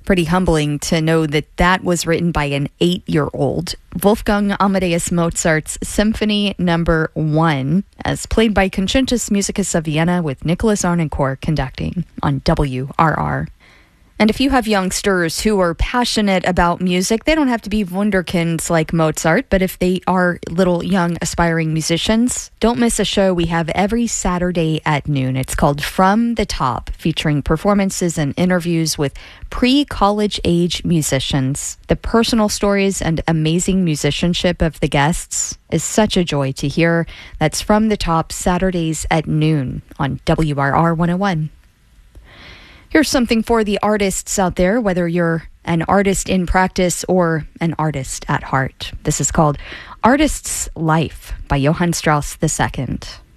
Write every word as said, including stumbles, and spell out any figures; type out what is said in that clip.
pretty humbling to know that that was written by an eight-year-old. Wolfgang Amadeus Mozart's Symphony Number One, as played by Concertus Musicus of Vienna with Nicholas Arnoncourt conducting on W R R. And if you have youngsters who are passionate about music, they don't have to be wunderkinds like Mozart, but if they are little young aspiring musicians, don't miss a show we have every Saturday at noon. It's called From the Top, featuring performances and interviews with pre-college age musicians. The personal stories and amazing musicianship of the guests is such a joy to hear. That's From the Top, Saturdays at noon on W R R one oh one. Here's something for the artists out there, whether you're an artist in practice or an artist at heart. This is called Artist's Life by Johann Strauss the Second.